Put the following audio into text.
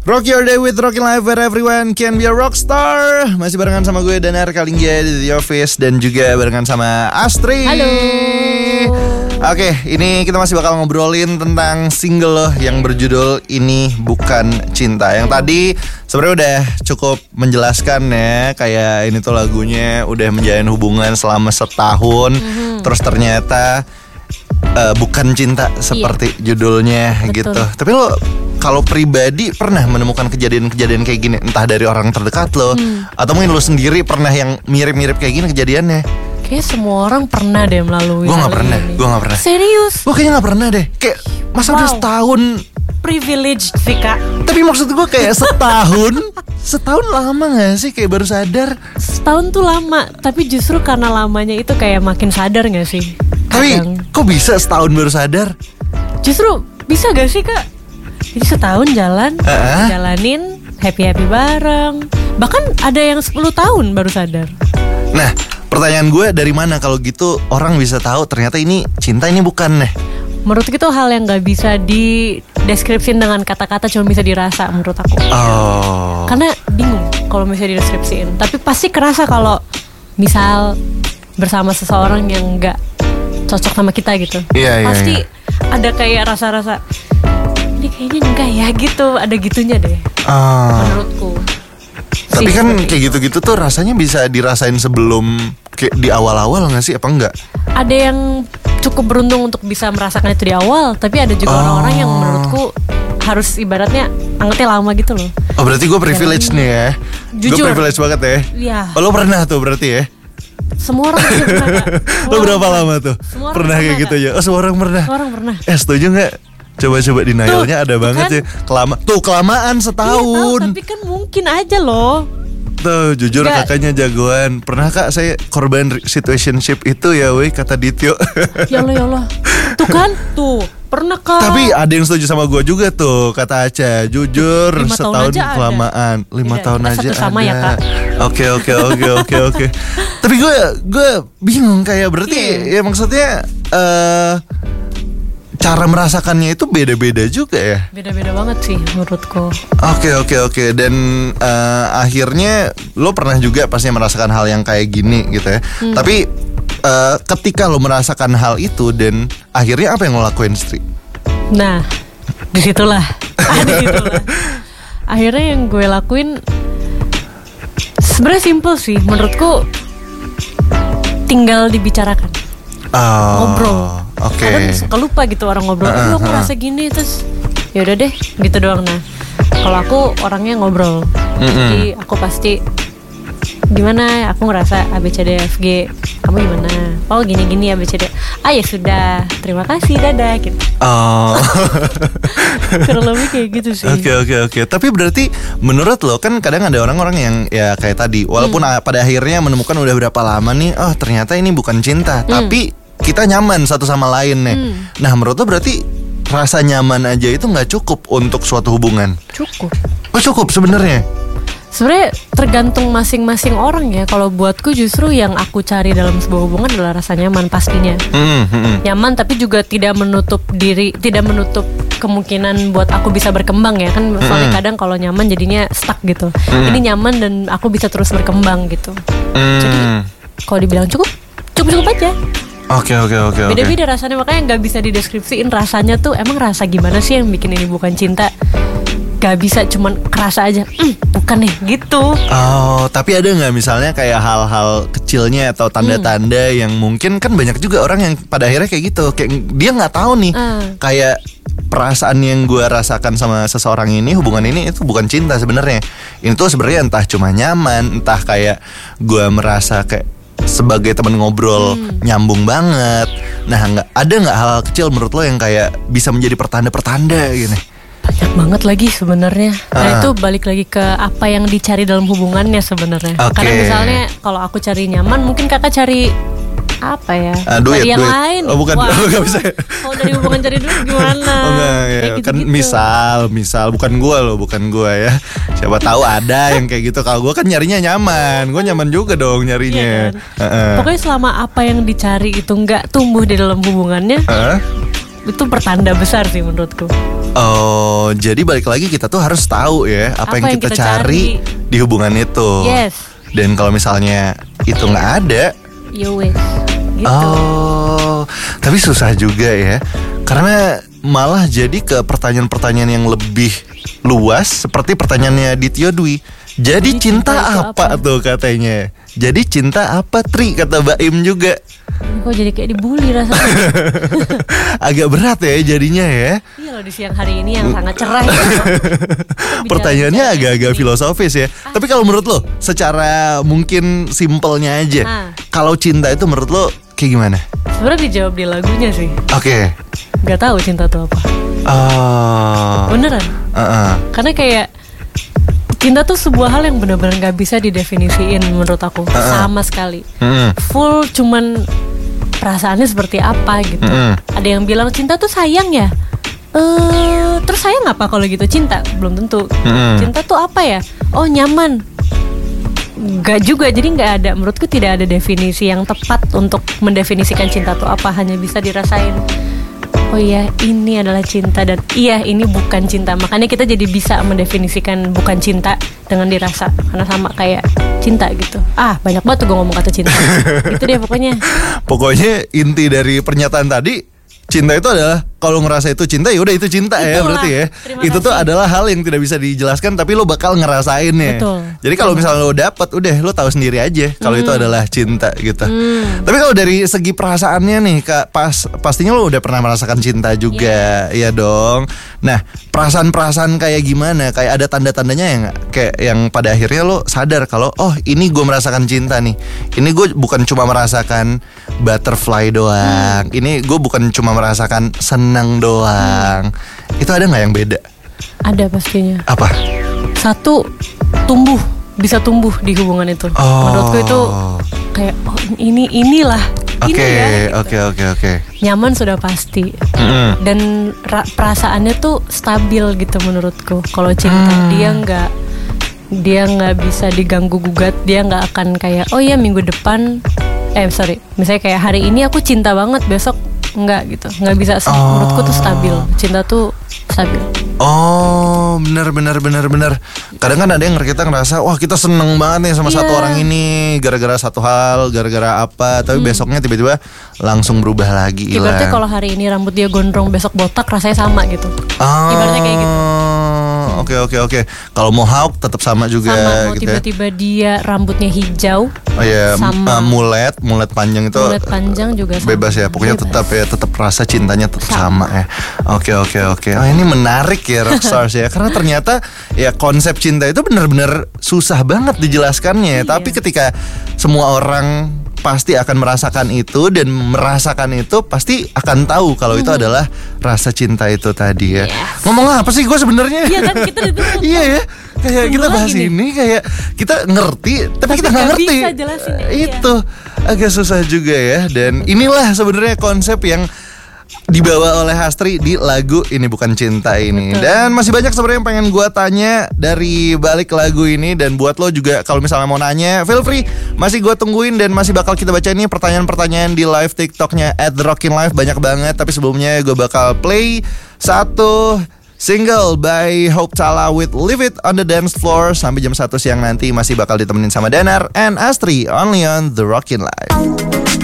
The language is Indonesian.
Rock your day with Rockin' Life where everyone can be a rockstar. Masih barengan sama gue Danar Kalingga di The Office. Dan juga barengan sama Astri. Halo. Oke, ini kita masih bakal ngobrolin tentang single lo yang berjudul Ini Bukan Cinta. Yang tadi sebenarnya udah cukup menjelaskan ya, kayak ini tuh lagunya udah menjalin hubungan selama setahun. Terus ternyata bukan cinta seperti judulnya. Betul. Gitu. Tapi lo kalau pribadi pernah menemukan kejadian-kejadian kayak gini, entah dari orang terdekat lo atau mungkin lo sendiri pernah yang mirip-mirip kayak gini kejadiannya? Kayaknya semua orang pernah deh melalui. Gue gak pernah. Serius? Gue kayaknya gak pernah deh. Kayak masa udah setahun. Privilege sih kak. Tapi maksud gue kayak setahun lama gak sih kayak baru sadar? Setahun tuh lama, tapi justru karena lamanya itu kayak makin sadar gak sih? Tapi Kadang. kok bisa setahun baru sadar? Justru bisa gak sih kak? Jadi setahun jalanin happy-happy bareng. Bahkan ada yang 10 tahun baru sadar. Nah, pertanyaan gue dari mana kalau gitu orang bisa tahu ternyata ini cinta, ini bukan nih? Menurut itu hal yang gak bisa dideskripsiin dengan kata-kata, cuma bisa dirasa menurut aku. Oh. Karena bingung kalau misalnya dideskripsiin. Tapi pasti kerasa kalau misal bersama seseorang yang gak cocok sama kita gitu. Iya, pasti ada kayak rasa-rasa ini kayaknya enggak ya gitu. Ada gitunya deh menurutku. Tapi kan kayak gitu-gitu tuh rasanya bisa dirasain sebelum kayak di awal-awal gak sih? Apa enggak? Ada yang cukup beruntung untuk bisa merasakan itu di awal. Tapi ada juga orang-orang yang menurutku harus ibaratnya angetnya lama gitu loh. Oh berarti gue privilege nih ya. Gue Jujur. privilege banget ya. Iya. Oh, lo pernah tuh berarti ya? Semua orang pernah gak? Lo berapa lama tuh? Pernah kayak gitu ya? Oh semua orang pernah. Semua orang pernah. Setuju gak? Coba-coba denialnya ada banget kan? ya. Kelamaan setahun. Iya, tapi kan mungkin aja loh. Tuh jujur kakaknya jagoan. Pernah kak saya korban situationship itu ya weh, kata Dityo. Ya Allah. Tuh kan, pernah kak. Tapi ada yang setuju sama gue juga tuh, kata Aca. Jujur 5 tahun setahun aja kelamaan. 5 tahun kita aja satu sama ada. ya, Kak. Oke. Tapi gue bingung kayak berarti ya maksudnya cara merasakannya itu beda-beda juga ya. Beda-beda banget sih menurutku. Oke. Dan akhirnya lo pernah juga pasti merasakan hal yang kayak gini gitu ya. Tapi ketika lo merasakan hal itu dan akhirnya apa yang lo lakuin, Stri? Nah, disitulah. Akhirnya yang gue lakuin sebenarnya simple sih menurutku, tinggal dibicarakan. Ngobrol. Kadang suka lupa gitu orang ngobrol. Aku ngerasa gini, terus ya udah deh gitu doang. Nah, kalau aku orangnya ngobrol. Jadi aku pasti gimana, aku ngerasa ABCDFG, kamu gimana? Oh gini ABCD. Ya sudah, terima kasih, dadah gitu. Kurang lebih kayak gitu sih. Oke. Tapi berarti menurut lo kan kadang ada orang-orang yang ya kayak tadi, walaupun pada akhirnya menemukan udah berapa lama nih, oh ternyata ini bukan cinta, tapi kita nyaman satu sama lain nih. Nah menurut lo berarti rasa nyaman aja itu nggak cukup untuk suatu hubungan? Cukup. Oh cukup sebenarnya. Sebenarnya tergantung masing-masing orang ya. Kalau buatku justru yang aku cari dalam sebuah hubungan adalah rasa nyaman pastinya. Nyaman tapi juga tidak menutup kemungkinan buat aku bisa berkembang ya kan. Soalnya kadang kalau nyaman jadinya stuck gitu. Ini nyaman dan aku bisa terus berkembang gitu. Jadi kalau dibilang cukup aja. Oke. Beda-beda rasanya, makanya gak bisa dideskripsiin rasanya tuh. Emang rasa gimana sih yang bikin ini bukan cinta? Gak bisa cuman kerasa aja bukan nih gitu. Oh, tapi ada gak misalnya kayak hal-hal kecilnya atau tanda-tanda yang mungkin kan banyak juga orang yang pada akhirnya kayak gitu, kayak dia gak tahu nih kayak perasaan yang gue rasakan sama seseorang ini, hubungan ini itu bukan cinta sebenarnya. Ini tuh sebenarnya entah cuma nyaman, entah kayak gue merasa kayak sebagai teman ngobrol nyambung banget. Nah, ada nggak hal kecil menurut lo yang kayak bisa menjadi pertanda-pertanda gini? Banyak banget lagi sebenarnya. Nah itu balik lagi ke apa yang dicari dalam hubungannya sebenarnya. Karena misalnya kalau aku cari nyaman, mungkin kakak cari apa ya? Duit, cari yang duit. lain. Oh bukan, nggak bisa. Kalau dari hubungan cari duit gimana? Gitu, kan misal bukan gue ya. Siapa tahu ada yang kayak gitu. Kalau gue kan nyarinya nyaman, gue nyaman juga dong nyarinya. Iya kan? Pokoknya selama apa yang dicari itu nggak tumbuh di dalam hubungannya, itu pertanda besar sih menurutku. Oh, jadi balik lagi kita tuh harus tahu ya apa yang kita cari di hubungan itu. Yes. Dan kalau misalnya itu nggak ada, ya wes. Gitu. Oh, tapi susah juga ya, karena malah jadi ke pertanyaan-pertanyaan yang lebih luas seperti pertanyaannya Dityo Dwi. Jadi cinta apa tuh katanya? Jadi cinta apa Tri, kata Mbak Im juga. Kok jadi kayak dibully rasanya. Agak berat ya jadinya ya. Iya loh, di siang hari ini yang sangat cerah ya. Pertanyaannya agak-agak filosofis ya. Tapi kalau menurut lo, secara mungkin simpelnya aja, kalau cinta itu menurut lo kayak gimana? Sebenarnya dijawab di lagunya sih. Oke. Gak tahu cinta itu apa. Beneran? Karena kayak cinta tuh sebuah hal yang benar-benar gak bisa didefinisiin menurut aku. Sama sekali. Full cuman perasaannya seperti apa gitu. Ada yang bilang cinta tuh sayang ya. Terus sayang apa kalau gitu? Cinta? Belum tentu. Cinta tuh apa ya? Oh, nyaman. Gak juga, jadi gak ada. Menurutku tidak ada definisi yang tepat untuk mendefinisikan cinta tuh apa. Hanya bisa dirasain. Oh iya, ini adalah cinta, dan iya, ini bukan cinta. Makanya kita jadi bisa mendefinisikan bukan cinta dengan dirasa, karena sama kayak cinta gitu. Banyak banget tuh gue ngomong kata cinta. Itu deh pokoknya. Pokoknya inti dari pernyataan tadi, cinta itu adalah kalau ngerasa itu cinta, ya udah itu cinta. Itulah, ya berarti ya. Itu tuh adalah hal yang tidak bisa dijelaskan, tapi lo bakal ngerasainnya. Betul. Jadi kalau misalnya lo dapet, udah lo tahu sendiri aja kalau itu adalah cinta gitu. Tapi kalau dari segi perasaannya nih Kak, pastinya lo udah pernah merasakan cinta juga, ya dong. Nah, perasaan-perasaan kayak gimana? Kayak ada tanda-tandanya yang kayak yang pada akhirnya lo sadar kalau oh ini gue merasakan cinta nih. Ini gue bukan cuma merasakan butterfly doang. Ini gue bukan cuma merasakan senang doang. Itu ada nggak yang beda? Ada pastinya. Apa? Satu, bisa tumbuh di hubungan itu. Menurutku itu kayak inilah. Oke. Nyaman sudah pasti. Dan perasaannya tuh stabil gitu menurutku. Kalau cinta dia nggak bisa diganggu gugat. Dia nggak akan kayak oh ya minggu depan misalnya kayak hari ini aku cinta banget, besok enggak gitu. Nggak bisa. Menurutku tuh stabil. Cinta tuh stabil. Oh, benar. Kadang kan ada yang kita ngerasa wah kita seneng banget nih sama satu orang ini gara-gara satu hal, gara-gara apa, tapi besoknya tiba-tiba langsung berubah lagi. Ibaratnya kalau hari ini rambut dia gondrong, besok botak, rasanya sama gitu. Ibaratnya kayak gitu. Oke. Kalau mohawk tetap sama juga. Sama, gitu tiba-tiba dia rambutnya hijau. Oh iya, mulet panjang itu. Mulet panjang juga sama. Bebas ya, pokoknya tetap rasa cintanya tetap sama ya. Oke. Oh, ini menarik ya Rockstars ya, karena ternyata ya konsep cinta itu benar-benar susah banget dijelaskannya. Tapi ketika semua orang pasti akan merasakan itu dan merasakan itu pasti akan tahu kalau itu adalah rasa cinta itu tadi ya. Ngomong apa sih gue sebenarnya? Iya kan kita iya ya. Kayak kita bahas ini kayak kita ngerti tapi kita nggak ngerti. Itu agak susah juga ya. Dan inilah sebenarnya konsep yang dibawa oleh Hastri di lagu Ini Bukan Cinta ini. Dan masih banyak sebenarnya yang pengen gue tanya dari balik lagu ini. Dan buat lo juga kalau misalnya mau nanya, feel free, masih gue tungguin. Dan masih bakal kita baca ini pertanyaan-pertanyaan di live TikToknya @rockinlife. Banyak banget. Tapi sebelumnya gue bakal play satu single by Hope Tala with Leave It on the Dance Floor. Sampai jam 1 siang nanti masih bakal ditemenin sama Danar and Astri, only on The Rockin' Life.